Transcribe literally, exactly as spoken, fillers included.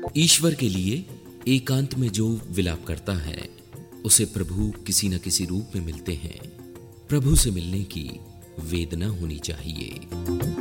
ईश्वर के लिए एकांत में जो विलाप करता है उसे प्रभु किसी न किसी रूप में मिलते हैं। प्रभु से मिलने की वेदना होनी चाहिए।